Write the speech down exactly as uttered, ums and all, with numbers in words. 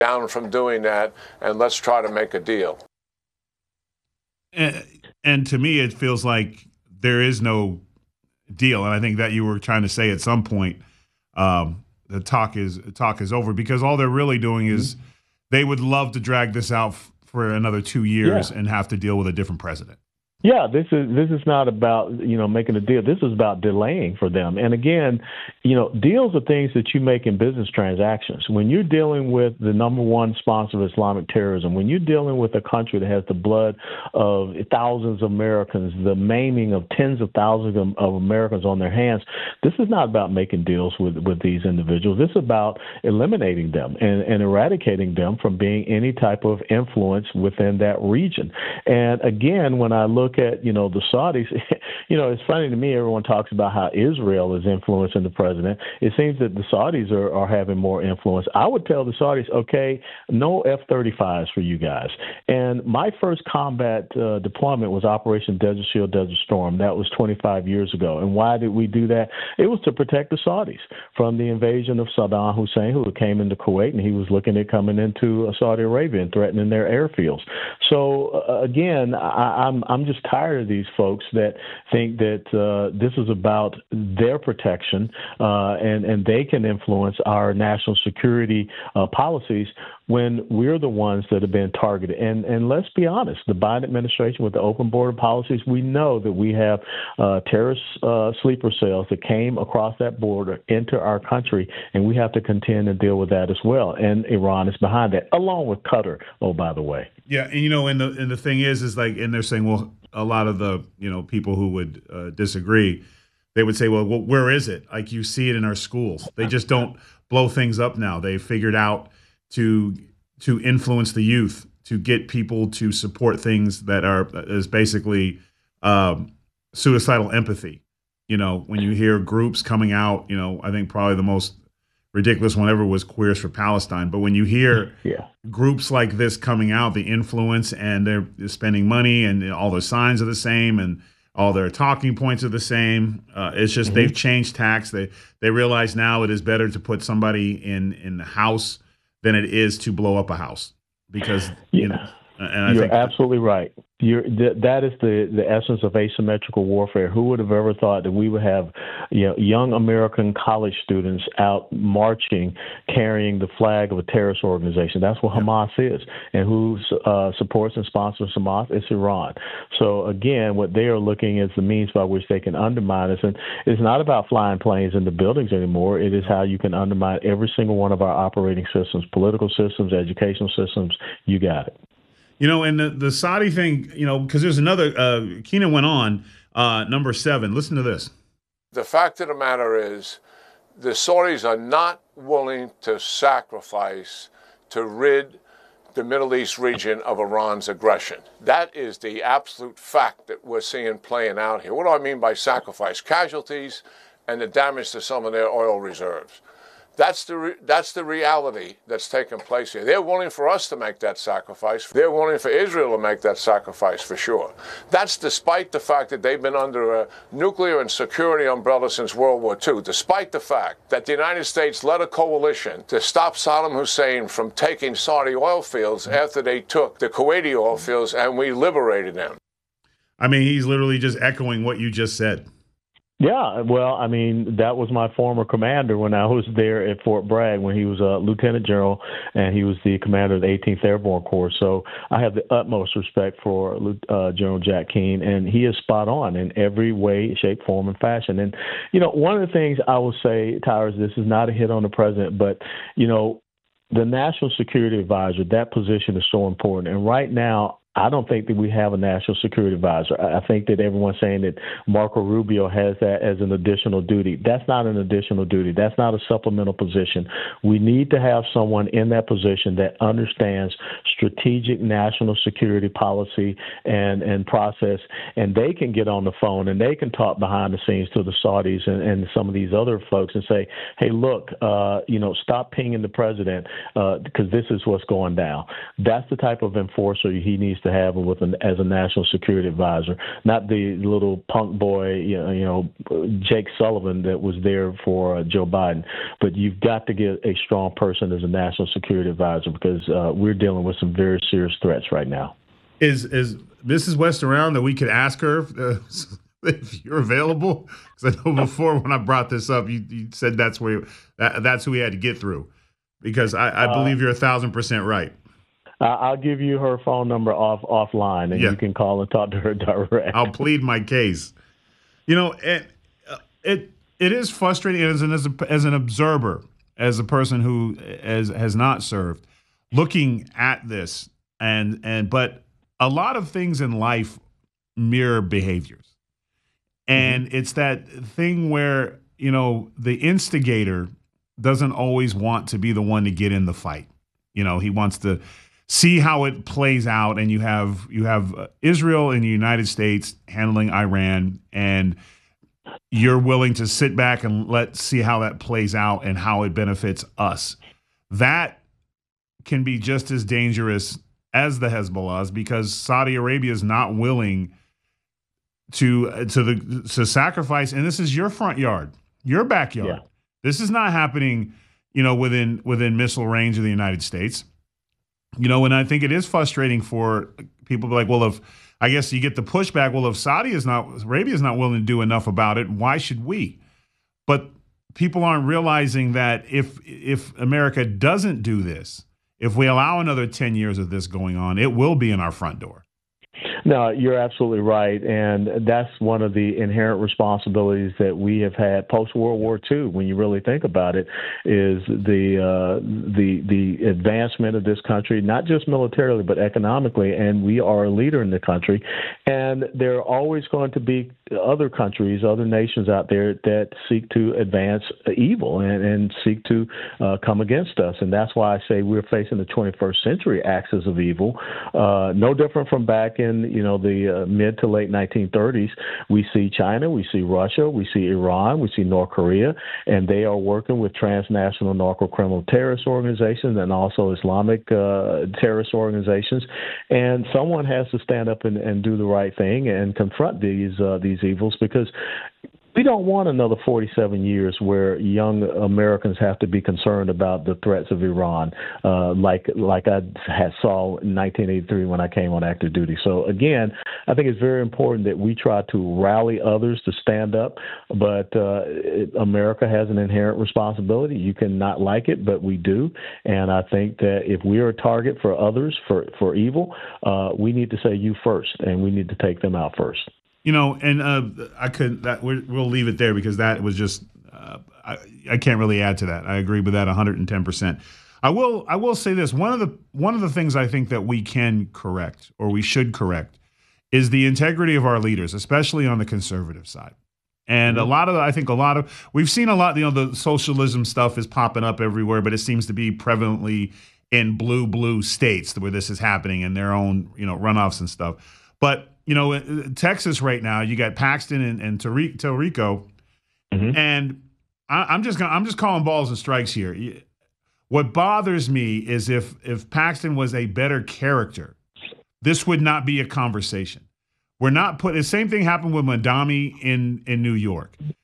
down from doing that, and let's try to make a deal. And, and to me, it feels like there is no deal. And I think that you were trying to say at some point, um, the talk is talk is over, because all they're really doing is mm-hmm. they would love to drag this out f- for another two years yeah. and have to deal with a different president. Yeah, this is this is not about, you know, making a deal. This is about delaying for them. And again, you know, deals are things that you make in business transactions. When you're dealing with the number one sponsor of Islamic terrorism, when you're dealing with a country that has the blood of thousands of Americans, the maiming of tens of thousands of, of Americans on their hands, this is not about making deals with, with these individuals. This is about eliminating them and, and eradicating them from being any type of influence within that region. And again, when I look at, you know, the Saudis, you know, it's funny to me, everyone talks about how Israel is influencing the president. It seems that the Saudis are, are having more influence. I would tell the Saudis, okay, no F thirty-fives for you guys. And my first combat uh, deployment was Operation Desert Shield, Desert Storm. That was twenty-five years ago. And why did we do that? It was to protect the Saudis from the invasion of Saddam Hussein, who came into Kuwait, and he was looking at coming into Saudi Arabia and threatening their airfields. So, uh, again, I, I'm, I'm just tired of these folks that think that uh, this is about their protection uh, and, and they can influence our national security uh, policies when we're the ones that have been targeted. And, and let's be honest, the Biden administration with the open border policies, we know that we have uh, terrorist uh, sleeper cells that came across that border into our country, and we have to contend and deal with that as well. And Iran is behind that, along with Qatar, oh, by the way. Yeah, and, you know, and the, and the thing is, is like, and they're saying, well, a lot of the, you know, people who would uh, disagree, they would say, well, well, where is it? Like, you see it in our schools. They just don't blow things up now. They figured out to to influence the youth, to get people to support things that are is basically um, suicidal empathy. You know, when you hear groups coming out, you know, I think probably the most ridiculous one ever was Queers for Palestine. But when you hear yeah. groups like this coming out, the influence, and they're spending money, and all the signs are the same, and all their talking points are the same. Uh, it's just mm-hmm. they've changed tacks. They they realize now it is better to put somebody in in the house than it is to blow up a house, because yeah. you know. And I You're think absolutely right. You're, th- that is the, the essence of asymmetrical warfare. Who would have ever thought that we would have, you know, young American college students out marching, carrying the flag of a terrorist organization? That's what Hamas is. And who uh, supports and sponsors Hamas? It's Iran. So, again, what they are looking is the means by which they can undermine us. And it's not about flying planes into buildings anymore. It is how you can undermine every single one of our operating systems, political systems, educational systems. You got it. You know, and the, the Saudi thing, you know, because there's another, uh, Keenan went on, uh, number seven. Listen to this. The fact of the matter is the Saudis are not willing to sacrifice to rid the Middle East region of Iran's aggression. That is the absolute fact that we're seeing playing out here. What do I mean by sacrifice? Casualties and the damage to some of their oil reserves. That's the re- that's the reality that's taking place here. They're willing for us to make that sacrifice. They're willing for Israel to make that sacrifice for sure. That's despite the fact that they've been under a nuclear and security umbrella since World War Two, despite the fact that the United States led a coalition to stop Saddam Hussein from taking Saudi oil fields after they took the Kuwaiti oil fields, and we liberated them. I mean, he's literally just echoing what you just said. Yeah, well, I mean, that was my former commander when I was there at Fort Bragg when he was a lieutenant general and he was the commander of the eighteenth Airborne Corps. So I have the utmost respect for uh, General Jack Keane, and he is spot on in every way, shape, form, and fashion. And, you know, one of the things I will say, Tyrus, this is not a hit on the president, but, you know, the National Security Advisor, that position is so important. And right now, I don't think that we have a national security advisor. I think that everyone's saying that Marco Rubio has that as an additional duty. That's not an additional duty. That's not a supplemental position. We need to have someone in that position that understands strategic national security policy and, and process, and they can get on the phone and they can talk behind the scenes to the Saudis and, and some of these other folks and say, hey, look, uh, you know, stop pinging the president because uh, this is what's going down. That's the type of enforcer he needs to have him with an, as a national security advisor, not the little punk boy, you know, you know Jake Sullivan that was there for uh, Joe Biden. But you've got to get a strong person as a national security advisor because uh, we're dealing with some very serious threats right now. Is is Missus West around that we could ask her uh, if you're available? Because I know before when I brought this up, you, you said that's where that, that's who we had to get through. Because I, I believe uh, you're a thousand percent right. I'll give you her phone number off offline, and yeah. you can call and talk to her direct. I'll plead my case. You know, it it it is frustrating as an as, a, as an observer, as a person who has has not served, looking at this and and but. A lot of things in life mirror behaviors. And mm-hmm. it's that thing where, you know, the instigator doesn't always want to be the one to get in the fight. You know, he wants to see how it plays out. And you have you have Israel and the United States handling Iran, and you're willing to sit back and let's see how that plays out and how it benefits us. That can be just as dangerous as the Hezbollah's, because Saudi Arabia is not willing to to the to sacrifice, and this is your front yard, your backyard. Yeah. This is not happening, you know, within within missile range of the United States. You know, and I think it is frustrating for people to be like, well, if I guess you get the pushback, well, if Saudi is not Arabia is not willing to do enough about it, why should we? But people aren't realizing that if if America doesn't do this, if we allow another ten years of this going on, it will be in our front door. No, you're absolutely right. And that's one of the inherent responsibilities that we have had post-World War Two, when you really think about it, is the uh, the the advancement of this country, not just militarily, but economically. And we are a leader in the country. And there are always going to be other countries, other nations out there that seek to advance evil and, and seek to uh, come against us. And that's why I say we're facing the twenty-first century axis of evil, uh, no different from back in you know, the uh, mid to late nineteen thirties. We see China, we see Russia, we see Iran, we see North Korea, and they are working with transnational narco-criminal terrorist organizations and also Islamic uh, terrorist organizations. And someone has to stand up and, and do the right thing and confront these uh, these evils, because we don't want another forty-seven years where young Americans have to be concerned about the threats of Iran, uh, like like I had saw in nineteen eighty-three when I came on active duty. So again, I think it's very important that we try to rally others to stand up. But uh, it, America has an inherent responsibility. You can not like it, but we do. And I think that if we are a target for others for for evil, uh, we need to say you first, and we need to take them out first. You know, and uh, I could that we'll leave it there, because that was just uh, I, I can't really add to that. I agree with that one hundred ten percent. I will I will say this: one of the one of the things I think that we can correct, or we should correct, is the integrity of our leaders, especially on the conservative side. And mm-hmm. a lot of I think a lot of we've seen a lot. You know, the socialism stuff is popping up everywhere, but it seems to be prevalently in blue blue states where this is happening, in their own you know runoffs and stuff. But you know, Texas right now, you got Paxton and, and Tirico, mm-hmm. and I, I'm just gonna, I'm just calling balls and strikes here. What bothers me is if if Paxton was a better character, this would not be a conversation. We're not put. The same thing happened with Madami in in New York.